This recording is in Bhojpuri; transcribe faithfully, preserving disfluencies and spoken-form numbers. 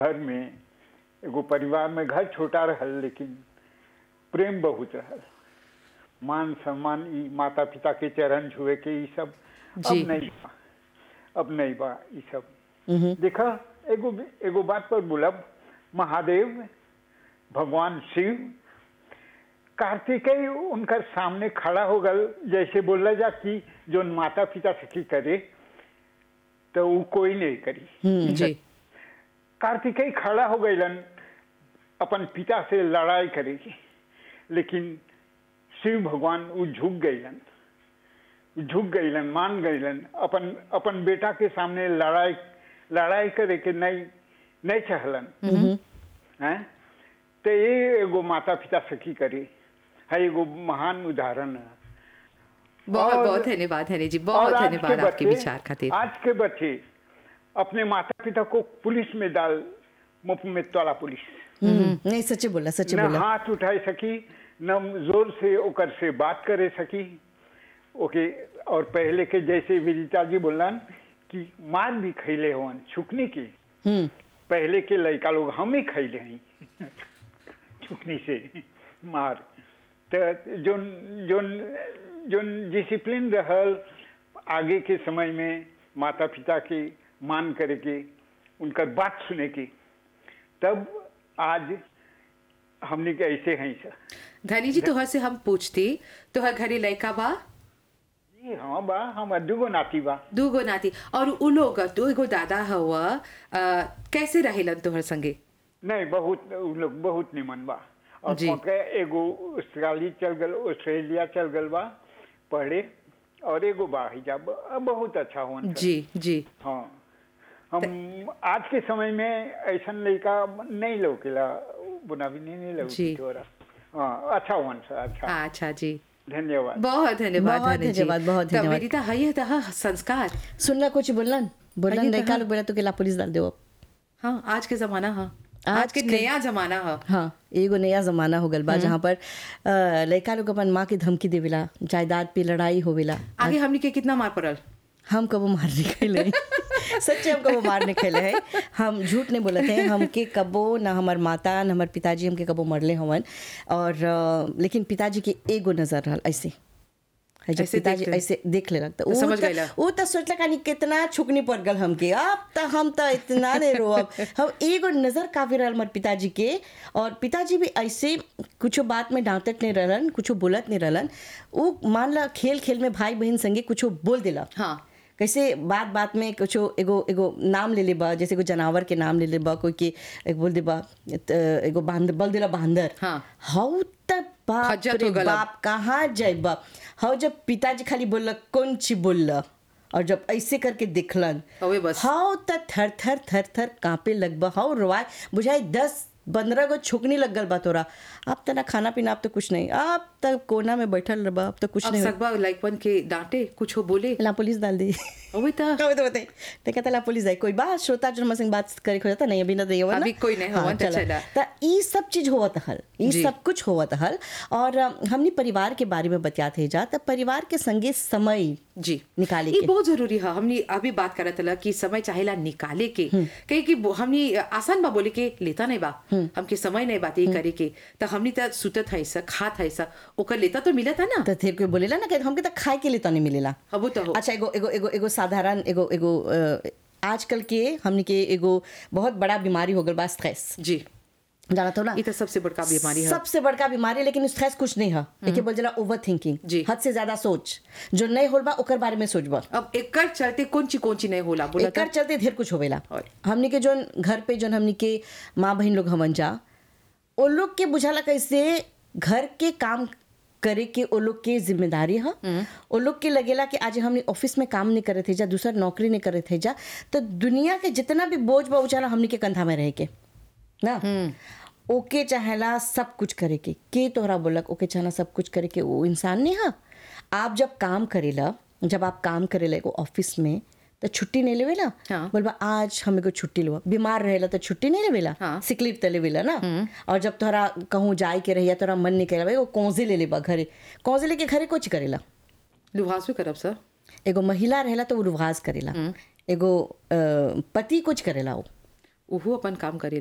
घर में एगो परिवार में घर छोटा रहल लेकिन प्रेम बहुत रहल। मान सम्मान ई माता पिता के चरण छुए के ई सब अब जी नहीं बा। अब नहीं बा ई सब। हम्म देखा एगो एगो बात पर बोलब, महादेव भगवान शिव कार्तिकेय उनकर सामने खड़ा हो गल, जैसे बोला जा कि जो माता पिता सखी करे तो वो कोई नहीं करी। हम्म जी कार्तिकेय खड़ा हो गईलन अपन पिता से लड़ाई करेगी, लेकिन शिव भगवान वो झुक गईलन झुक गईलन मान गईलन, अपन अपन बेटा के सामने लड़ाई लड़ाई करे के नहीं नहीं चाहलन हैं। तो ये एगो माता पिता सखी करे है, एगो महान उदाहरण है। बहुत और बहुत धन्यवाद हनी जी, और बहुत आज के धन्यवाद आपके बच्चे विचार खातिर। आज के बच्चे अपने माता पिता को पुलिस में डाल, मुफ्त में तोला पुलिस हम्म, नहीं सच्चे बोला सच्चे न बोला। हाथ उठाई सकी, न जोर से ओकर से बात करे सकी ओके। और पहले के जैसे विदिता जी बोलन कि मार भी खैले होन छुकनी की, हम्म पहले के लड़का लोग हम ही खैले हैं छुकनी से मार। तो जोन जोन जोन डिसिप्लिन रहल आगे के समय में माता पिता के मान करे के, उनकर बात सुने की, तब आज हमने के ऐसे हैं सर। धनी जी तोहर से हम पूछती, तोहर घरे लड़का बा? जी हाँ बा, हम दुगो नाती बा। दू गो नाती। और उ लोग दू गो दादा हुआ अ, कैसे रहेलन तोहर संगे? नहीं बहुत उ लोग बहुत निमन बा। और जी पके एगो ऑस्ट्रेलिया चल गल ऑस्ट्रेलिया चल गल बा पढ़े, और एगो बा हिजाब बहुत अच्छा होन सर। जी जी हाँ हम आज के समय में ऐसा लड़का नहीं लौकेला, बुनावी नहीं नहीं लौकी जी तोरा। हाँ अच्छा हुआ सर, अच्छा अच्छा जी, धन्यवाद। बहुत धन्यवाद बहुत धनी जी। धन्यवाद, बहुत तब धन्यवाद। विदिता हई तह संस्कार। सुनला कुछ बोलन बोलन आइए लड़का तहाँ। लोग बोला तो केला पुलिस डाल दो अब। हाँ आज के जमाना हा, आज आज के के- नया जमाना हा। हाँ एगो नया जमाना हो गल बा जहाँ पर अ, लड़का लोग अपन माँ की धमकी देवेला, जायदाद पे लड़ाई होवेला। आगे हमनी के कितना मार पड़ल? हम कबो मार नहीं खेले सच्चे हम कबो मार नहीं खेले है। हम झूठ नहीं बोलते हैं, हमके कबो न हमार माता न हमार पिताजी हमके कबो मरले हवन। और अ, लेकिन पिताजी के एगो नजर रहल ऐसे है, जब ऐसे पिताजी देखते? ऐसे देख ले लगता तो समझ गइला। वो तो सोचला कानी कितना छुकनी पड़ गल हमके, अब तो हम तो इतना नहीं रोब। हम एगो नजर काफी रहल हमार पिताजी के। और पिताजी भी ऐसे कुछ बात में डांटत नहीं रहलन, कुछ बोलत नहीं रहलन। वो मान ला खेल खेल में भाई बहन संगे कुछ बोल देला, हाँ कैसे बात बात में कुछ एगो एगो नाम ले लेबा, जैसे एगो जानवर के नाम ले लेबा, कोई के एक बोल देबा त- एगो बांदर बोल देला बांदर। हाँ। हाउ त बाप हज्जत रे हो गला। बाप कहाँ जाइबा। हाउ जब पिताजी खाली बोलला कौन ची बोलला, और जब ऐसे करके दिखलन हवे बस। हाउ त थर थर थर थर कांपे लगबा। हाउ रोवाय बुझाई दस पंद्रह गो छुकनी लग गल बा तोरा। अब त ना खाना पीना, अब तो कुछ नहीं, अब तक कोना में बैठल रहा, अब तो कुछ अब नहीं सकबा लाइकवन के डांटे कुछ हो बोले ला पुलिस डाल दी। अबे ता कभी तो बताइए तो कहता ला पुलिस आई कोई बात श्रोता जो हमसे बात करे हो जाता नहीं, अभी ना देवा ना अभी कोई नहीं होवन त चला। तो ई सब चीज होवत हल, ई जी। सब कुछ होवत हल। और अ, हमने परिवार के बारे में बतियाते जा, तो परिवार के संगे समय जी निकाले ये के। बहुत जरूरी है। हमने अभी बात करत हला कि समय चाहेला निकाले के, कहे कि वो- हमने आसान बा बोले के लेता नहीं बा, हमके समय नहीं बात ये करे के, तो हमने तो सुतत है सा खात है सा, ओकर लेता तो मिलत है ना। तो फिर कोई बोलेला ना कि हमके तो खाए के लिए तो नहीं मिलेला। अब वो तो हो। अच्छा एगो एगो एगो एगो साधारण एगो एगो अ, आजकल के हमने के एगो बहुत बड़ा बीमारी हो गल बा, स्ट्रेस। जी जाना तो ना ये तो सबसे बड़का बीमारी है। सबसे बड़का बीमारी, लेकिन स्ट्रेस कुछ नहीं है, एके बोल जला ओवर थिंकिंग, जी। हद से ज्यादा सोच, जो नहीं होल बा ओकर बारे में सोचबा। अब एकर चलते कौन ची कौन ची नहीं होला बोला एकर चलते ढेर कुछ होवेला। और? हमनी के जोन घर पे जोन हमनी के माँ बहन लोग हमन जा, ओ लोग के बुझाला कैसे घर के काम करे के ओ लोग के जिम्मेदारी है। ओ लोग के लगेला कि आज हमने ऑफिस में काम नहीं करे थे जा, दूसरा नौकरी नहीं करे थे जा, तो दुनिया के जितना भी बोझ बा उचाला हमनी के कंधा में रह के ना। ओके चाहेला सब कुछ करे के के तोहरा बोलक ओके चाहना सब कुछ करे के, वो इंसान नहीं है। आप जब काम करेला, जब आप काम करेला एगो ऑफिस में, तो छुट्टी नहीं लेवेला। हाँ। बोलबा आज हमें को छुट्टी लो, बीमार रहेला तो छुट्टी नहीं लेवेला, हाँ। सिक लीव तो लेवेला ना। और जब तोहरा कहूँ जाए के रहिया, तोरा मन नहीं करेला, वो कौजे ले लेबा घरे, कौजे लेके घरे कुछ करेला। लुहास भी करब सर। एगो महिला रहेला तो वो रुवाज करेला, एगो अ, पति कुछ करेला, वो ओहू अपन काम करे